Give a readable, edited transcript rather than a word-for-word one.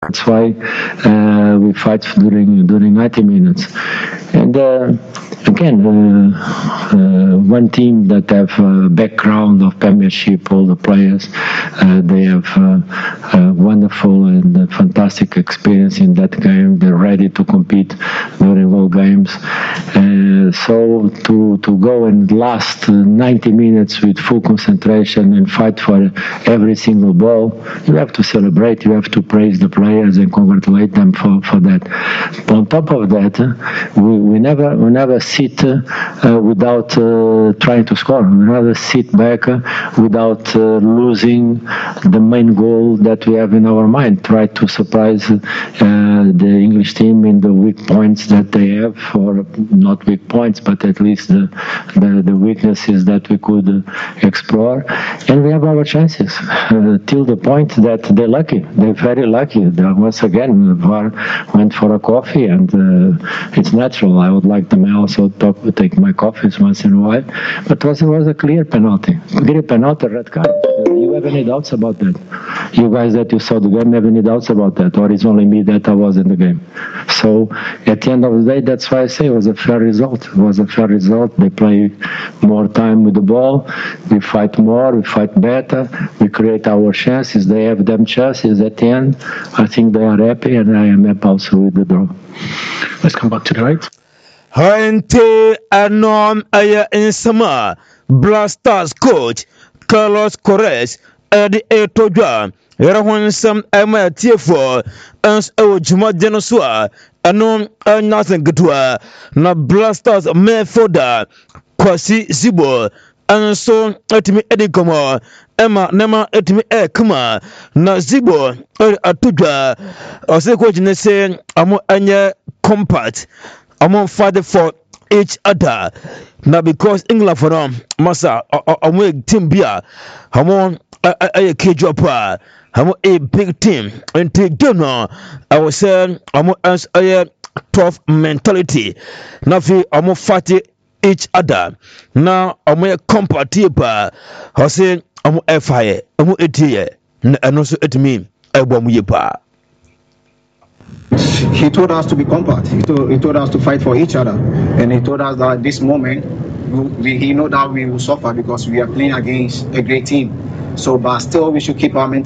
That's why we fight during 90 minutes. And again, one team that have a background of Premiership, all the players, they have wonderful and fantastic experience in that game. They're ready to compete during all games. So to go and last 90 minutes with full concentration and fight for every single ball, you have to celebrate, you have to praise the players and congratulate them for that. On top of that, we never sit without trying to score. We never sit back without losing the main goal that we have in our mind. Try to surprise the English team in the weak points that they have, or not weak points, but at least the weaknesses that we could explore. And we have our chances till the point that they're lucky. They're very lucky. Once again, VAR went for a coffee, and it's natural. I would like them also to take my coffees once in a while. But it was a clear penalty. Clear penalty, red card. You have any doubts about that? You guys that you saw the game have any doubts about that? Or it's only me that I was in the game? So at the end of the day, that's why I say it was a fair result. It was a fair result. They play more time with the ball. We fight more. We fight better. We create our chances. They have them chances at the end. I think they are happy, and I am happy also with the draw. Let's come back to the right. Hante anom aya insama Blasters coach Carlos Corres Eddie Etoja Yarahon some Emma Tiefo ans Ojuma Genosua anon nothing gutwa na Blasters Mefoda Kwasi Zibo and so etimi Eddie Komo Emma Nema etimi Kuma na Zibo Atuja ose coach ne say amo anya compact among father for each other. Now because England for them, massa among team beer, among a cage up, among a big team, and take dinner. I was saying among us a tough mentality. Now we among fighting each other. Now among a compatible. I say among a fire, among a tear, and also it mean a bomb yipa. He told us to be compact. He told us to fight for each other, and he told us that at this moment he know that we will suffer because we are playing against a great team. So, but still, we should keep our mentality.